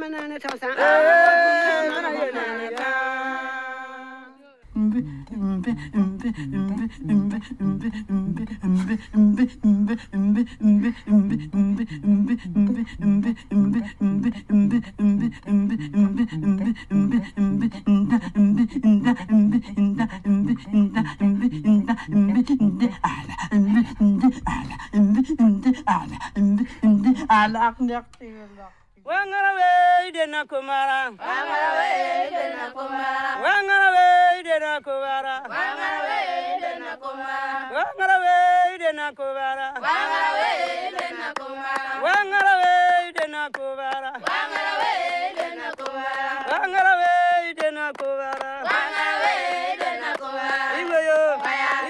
manana tausa mana yana ka Wangarawe de na kumara, Wangarawe de na kumara, wangarawe de na kumara, wangarawe de na kumara, wangarawe de na kumara, wangarawe